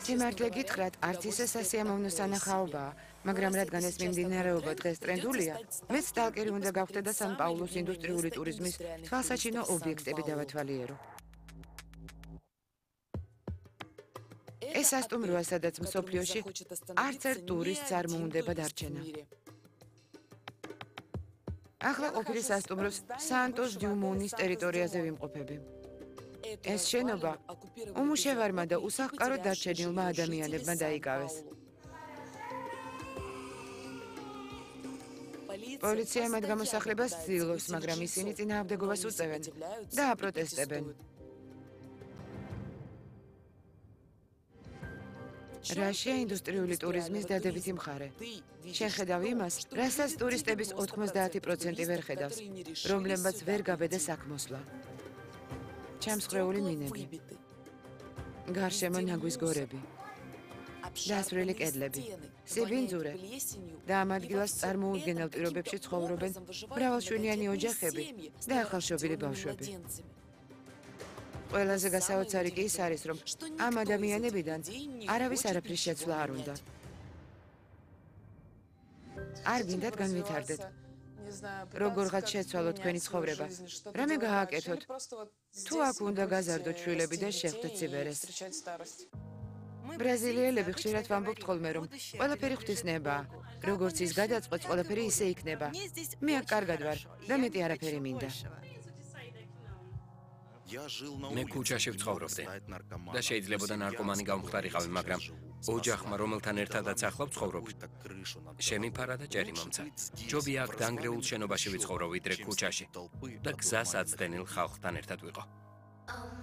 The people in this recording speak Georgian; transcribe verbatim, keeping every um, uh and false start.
სიმართლე გითხრათ, არც ისე სასიამოვნო სანახაობაა, მაგრამ რადგან ეს მიმდინარეობა დღეს ტრენდულია, მეც სტალკერი უნდა გავხდე და სან-პაულუს ინდუსტრიული ტურიზმის თვალსაჩინო ობიექტები დავათვალიერო. ეს სასტუმროა, სადაც მსოფლიოში არც ერთ ტურისტს არ მოუნდება დარჩენა. ახლა ყოფილი სასტუმროს სანტოს-დიუმონის ტერიტორიაზე ვიმყოფები. ეს შენობა უმუშევარმა და უსახლკაროდ დარჩენილმა ადამიანებმა დაიკავეს. პოლიცია მათ გამოსახლებას ცდილობს, მაგრამ ისინი წინააღმდეგობას უწევენ და აპროტესტებენ. რაშია ინდუსტრიული ტურიზმის დადებითი მხარე. შენ ხედავ იმას, რასაც ტურისტების ოთხმოცდაათი პროცენტი ვერ ხედავს, რომლებმაც ვერ გაბედა საქმოსვლა. ჩამსხვრეული მინები, გარშემო ნაგვის გორები, დასვრილი კედლები, სიბინძურე და ამ ადგილას წარმოუდგენელ პირობებში ცხოვრობენ მრავალშვენიანი ოჯახები და ახალშობილი ბავშვები. ყველაზე გასაოცარი კი ის არის, რომ ამ ადამიანებიდან არავის არაფრის შეცვლა არ უნდა. არ გინდათ განვითარდეთ. როგორღაც შეცვალოთ თქვენი ცხოვრება, რამე გააკეთოთ, თუ აქ უნდა გაზარდოთ შვილები და შეხვდეთ სიბერეს. ბრაზილიელები ხშირად ვამბობთ ხოლმე, რომ ყველაფერი ღვთისნებაა, როგორც ის გადაწყვეტს, ყველაფერი ისე იქნება. მე აქ კარგად ვარ და მეტი არაფერი მინდა. მე ქუჩაში ვცხოვრობდი და შეიძლებოდა ნარკომანი გამხდარიყავი, მაგრამ ოჯახმა, რომელთან ერთადაც ახლა ვცხოვრობ, შემიფარა და ჭერი მომცა. ჯობია აქ დანგრეულ შენობაში ვიცხოვრო, ვიდრე ქუჩაში და გზას აცდენილ ხალხთან ერთად ვიყო.